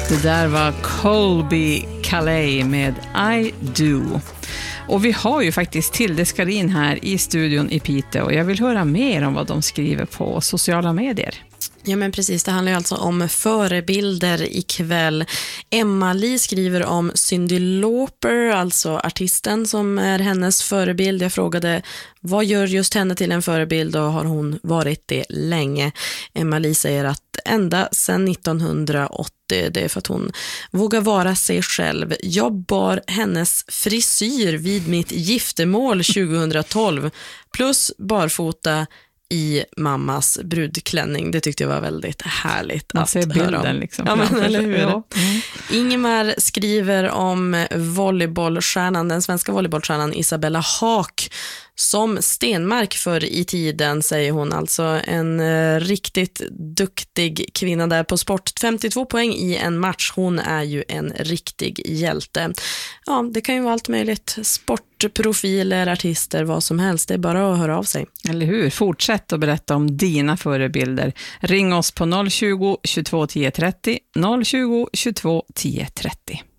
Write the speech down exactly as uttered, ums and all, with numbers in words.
Det där var Colby Calais med I Do. Och vi har ju faktiskt Tilde Skarin här i studion i Piteå. Och jag vill höra mer om vad de skriver på sociala medier. Ja men precis, det handlar ju alltså om förebilder ikväll. Emma-Li skriver om Cyndi Lauper, alltså artisten som är hennes förebild. Jag frågade, vad gör just henne till en förebild och har hon varit det länge? Emma-Li säger att ända sedan nittonhundraåttio, det är för att hon vågar vara sig själv. Jag bar hennes frisyr vid mitt giftermål tjugohundratolv plus barfota i mammas brudklänning. Det tyckte jag var väldigt härligt Man att ser bilden höra om. Liksom. Ja, men, eller hur? Ja. Mm. Ingemar skriver om volleybollstjärnan, den svenska volleybollstjärnan Isabella Haak, som Stenmark för i tiden, säger hon. Alltså en eh, riktigt duktig kvinna där på sport. femtiotvå poäng i en match. Hon är ju en riktig hjälte. Ja, det kan ju vara allt möjligt. Sportprofiler, artister, vad som helst. Det är bara att höra av sig. Eller hur? Fortsätt att berätta om dina förebilder. Ring oss på noll tjugo, tjugotvå, tio trettio, noll tjugo, tjugotvå, tio trettio.